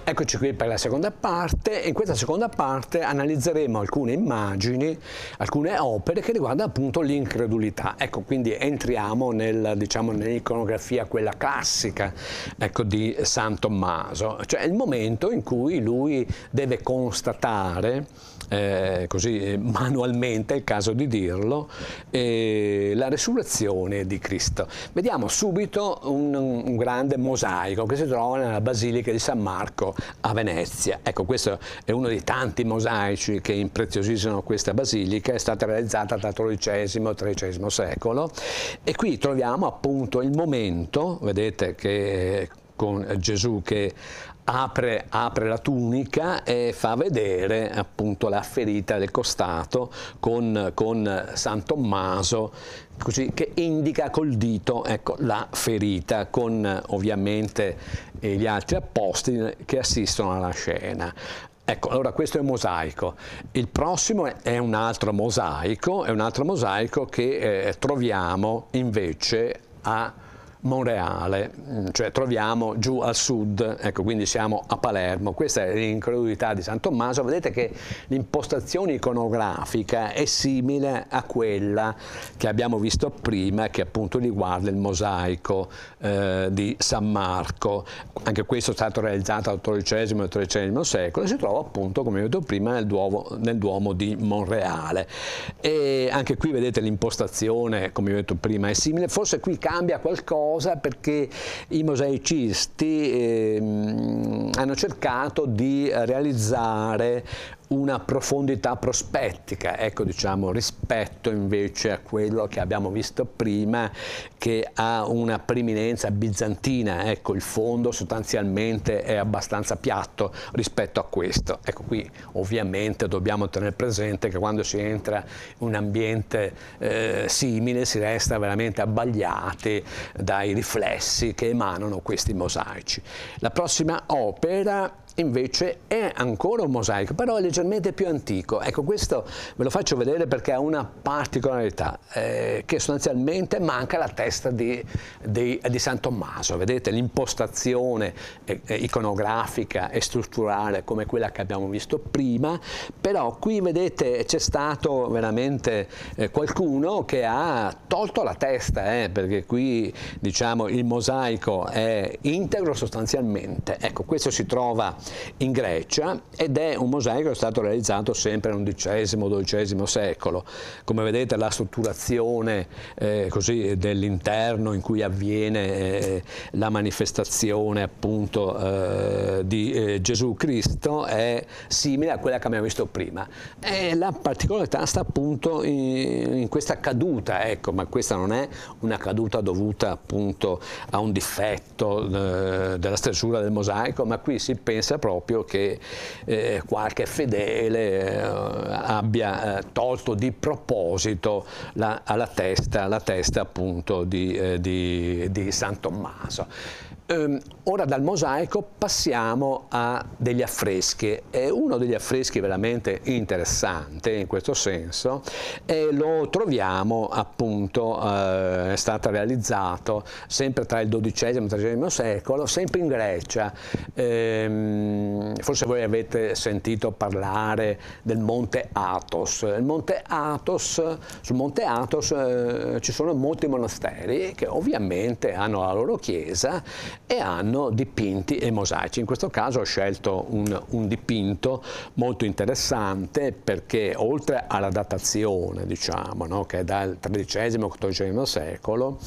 Eccoci qui per la seconda parte. In questa seconda parte analizzeremo alcune immagini, alcune opere che riguardano appunto l'incredulità. Ecco, quindi entriamo diciamo, nell'iconografia, quella classica, ecco, di San Tommaso, cioè il momento in cui lui deve constatare, così manualmente è il caso di dirlo, la resurrezione di Cristo. Vediamo subito un grande mosaico che si trova nella Basilica di San Marco a Venezia. Ecco, questo è uno dei tanti mosaici che impreziosiscono questa basilica, è stata realizzata tra XII e XIII secolo, e qui troviamo appunto il momento, vedete, che con Gesù che apre la tunica e fa vedere appunto la ferita del costato con San Tommaso, così, che indica col dito, ecco, la ferita, con ovviamente gli altri apostoli che assistono alla scena. Ecco, allora questo è un mosaico. Il prossimo è un altro mosaico che troviamo invece a Monreale, cioè troviamo giù al sud, ecco, quindi siamo a Palermo. Questa è l'incredulità di San Tommaso. Vedete che l'impostazione iconografica è simile a quella che abbiamo visto prima, che appunto riguarda il mosaico di San Marco. Anche questo è stato realizzato al XII e XIII secolo e si trova appunto, come ho detto prima, nel Duomo di Monreale. E anche qui vedete l'impostazione, come ho detto prima, è simile. Forse qui cambia qualcosa, perché i mosaicisti hanno cercato di realizzare una profondità prospettica, ecco, diciamo, rispetto invece a quello che abbiamo visto prima, che ha una preeminenza bizantina. Ecco, il fondo sostanzialmente è abbastanza piatto rispetto a questo. Ecco, qui ovviamente dobbiamo tenere presente che quando si entra in un ambiente simile si resta veramente abbagliati dai riflessi che emanano questi mosaici. La prossima opera invece è ancora un mosaico, però è leggermente più antico. Ecco, questo ve lo faccio vedere perché ha una particolarità, che sostanzialmente manca la testa di San Tommaso. Vedete l'impostazione iconografica e strutturale come quella che abbiamo visto prima, però qui vedete c'è stato veramente qualcuno che ha tolto la testa, perché qui, diciamo, il mosaico è integro sostanzialmente. Ecco, questo si trova in Grecia ed è un mosaico che è stato realizzato sempre nel XI-XII secolo. Come vedete la strutturazione così dell'interno in cui avviene la manifestazione appunto di Gesù Cristo è simile a quella che abbiamo visto prima. E la particolarità sta appunto in questa caduta, ecco, ma questa non è una caduta dovuta appunto a un difetto della stesura del mosaico, ma qui si pensa proprio che qualche fedele abbia tolto di proposito la testa appunto di San Tommaso. Ora dal mosaico passiamo a degli affreschi. È uno degli affreschi veramente interessante in questo senso, e lo troviamo appunto, è stato realizzato sempre tra il XII e il XIII secolo, sempre in Grecia. Forse voi avete sentito parlare del Monte Athos. Sul Monte Athos ci sono molti monasteri che ovviamente hanno la loro chiesa e hanno dipinti e mosaici. In questo caso ho scelto un dipinto molto interessante perché, oltre alla datazione, diciamo, no, che è dal XIII o XIV secolo,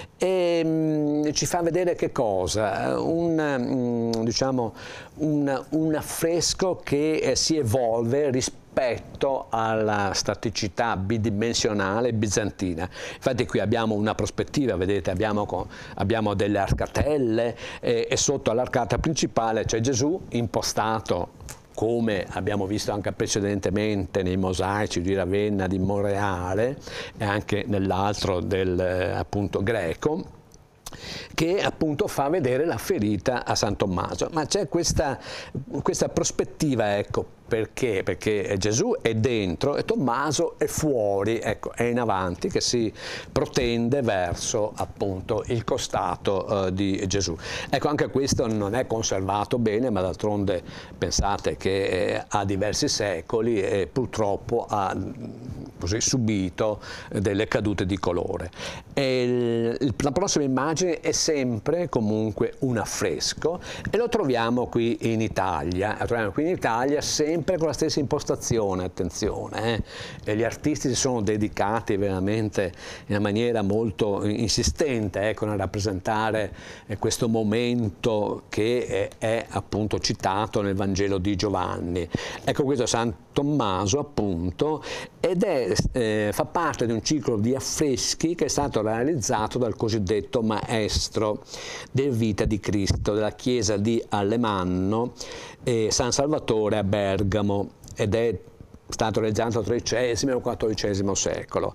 ci fa vedere che cosa? Diciamo, un affresco che si evolve rispetto alla staticità bidimensionale bizantina. Infatti qui abbiamo una prospettiva, vedete, abbiamo delle arcatelle e sotto all'arcata principale c'è Gesù impostato, come abbiamo visto anche precedentemente nei mosaici di Ravenna, di Monreale e anche nell'altro appunto greco, che appunto fa vedere la ferita a San Tommaso. Ma c'è questa prospettiva, ecco, perché? Perché Gesù è dentro e Tommaso è fuori, ecco, è in avanti che si protende verso appunto il costato di Gesù. Ecco, anche questo non è conservato bene, ma d'altronde pensate che ha diversi secoli e purtroppo ha così subito delle cadute di colore. La prossima immagine è sempre comunque un affresco e lo troviamo qui in Italia, sempre con la stessa impostazione, attenzione, e gli artisti si sono dedicati veramente in una maniera molto insistente, ecco, nel rappresentare questo momento che è appunto citato nel Vangelo di Giovanni. Ecco, questo San Tommaso appunto, ed fa parte di un ciclo di affreschi che è stato realizzato dal cosiddetto maestro della vita di Cristo della chiesa di Alemanno e San Salvatore a Bergamo, ed è stato realizzato nel XIII o XIV secolo.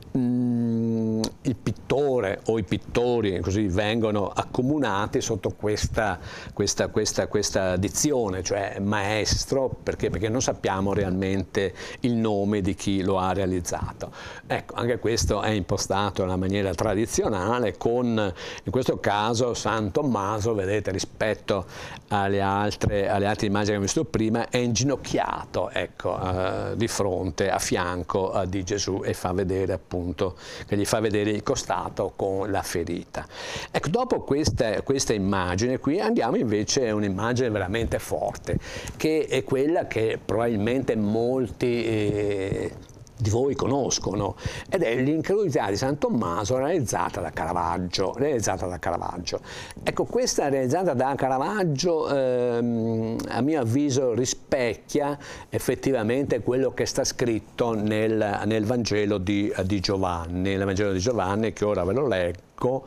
Il pittore o i pittori così vengono accomunati sotto questa dizione, cioè maestro, perché non sappiamo realmente il nome di chi lo ha realizzato. Ecco, anche questo è impostato in una maniera tradizionale con, in questo caso, San Tommaso, vedete, rispetto alle altre immagini che abbiamo visto prima, è inginocchiato, ecco, di fronte, a fianco di Gesù, e fa vedere appunto che gli fa vedere il costato con la ferita. Ecco, dopo questa immagine qui andiamo invece a un'immagine veramente forte, che è quella che probabilmente molti di voi conoscono, ed è l'incredulità di San Tommaso realizzata da Caravaggio. Ecco, questa realizzata da Caravaggio a mio avviso rispecchia effettivamente quello che sta scritto nel Vangelo di Giovanni, che ora ve lo leggo.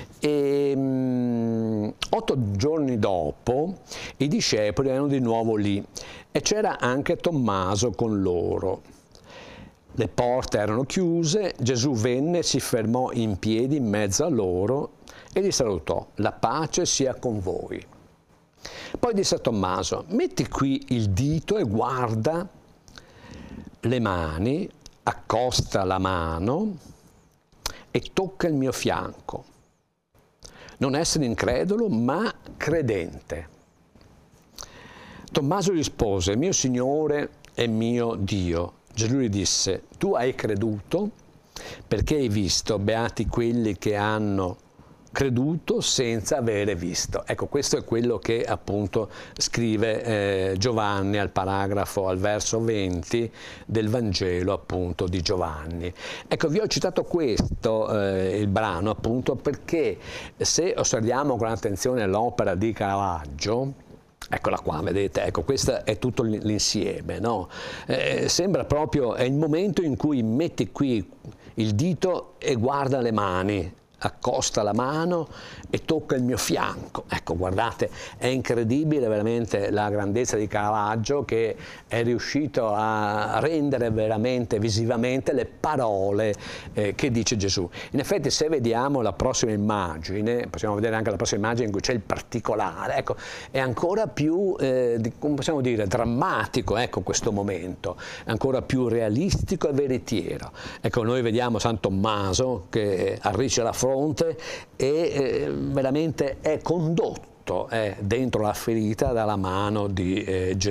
E 8 giorni dopo i discepoli erano di nuovo lì e c'era anche Tommaso con loro. Le porte erano chiuse, Gesù venne, si fermò in piedi in mezzo a loro e li salutò: la pace sia con voi. Poi disse a Tommaso: metti qui il dito e guarda le mani, accosta la mano e tocca il mio fianco. Non essere incredulo, ma credente. Tommaso rispose: mio Signore e mio Dio. Gesù gli disse: tu hai creduto perché hai visto, beati quelli che hanno creduto senza avere visto. Ecco, questo è quello che appunto scrive Giovanni al verso 20 del Vangelo appunto di Giovanni. Ecco, vi ho citato questo, il brano, appunto perché se osserviamo con attenzione l'opera di Caravaggio, eccola qua, vedete, ecco, questo è tutto l'insieme, no? Sembra proprio, è il momento in cui metti qui il dito e guarda le mani, accosta la mano e tocca il mio fianco. Ecco, guardate, è incredibile veramente la grandezza di Caravaggio, che è riuscito a rendere veramente visivamente le parole che dice Gesù. In effetti, se vediamo la prossima immagine, possiamo vedere anche la prossima immagine in cui c'è il particolare, ecco, è ancora più, come possiamo dire, drammatico, ecco, questo momento, è ancora più realistico e veritiero. Ecco, noi vediamo San Tommaso che arriccia la fronte e veramente è condotto dentro la ferita dalla mano di Gesù.